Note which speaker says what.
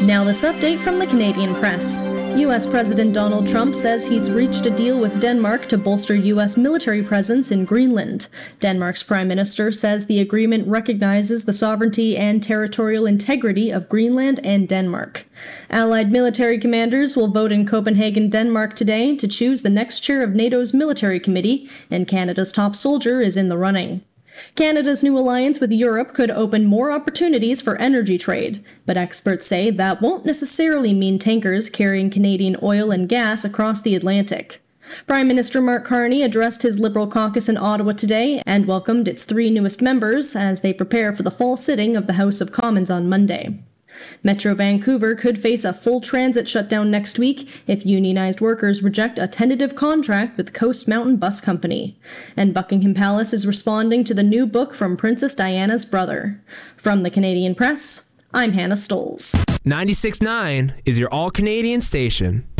Speaker 1: Now this update from the Canadian Press. U.S. President Donald Trump says he's reached a deal with Denmark to bolster U.S. military presence in Greenland. Denmark's Prime Minister says the agreement recognizes the sovereignty and territorial integrity of Greenland and Denmark. Allied military commanders will vote in Copenhagen, Denmark today to choose the next chair of NATO's military committee, and Canada's top soldier is in the running. Canada's new alliance with Europe could open more opportunities for energy trade, but experts say that won't necessarily mean tankers carrying Canadian oil and gas across the Atlantic. Prime Minister Mark Carney addressed his Liberal caucus in Ottawa today and welcomed its 3 newest members as they prepare for the fall sitting of the House of Commons on Monday. Metro Vancouver could face a full transit shutdown next week if unionized workers reject a tentative contract with Coast Mountain Bus Company. And Buckingham Palace is responding to the new book from Princess Diana's brother. From the Canadian Press, I'm Hannah Stolz.
Speaker 2: 96.9 is your all-Canadian station.